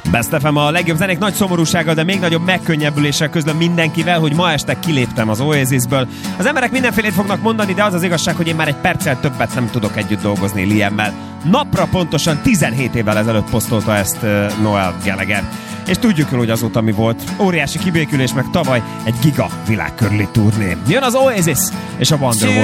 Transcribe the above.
Best FM a legjobb zenék nagy szomorúsággal, de még nagyobb megkönnyebbüléssel közlöm mindenkivel, hogy ma este kiléptem az Oasisből. Az emberek mindenfélét fognak mondani, de az az igazság, hogy én már egy perccel többet nem tudok együtt dolgozni Liammel. Napra pontosan 17 évvel ezelőtt posztolta ezt Noel Gallagher. És tudjuk jól, hogy azóta mi volt. Óriási kibékülés, meg tavaly egy giga világkörüli turné. Jön az Oasis és a Wonderwall.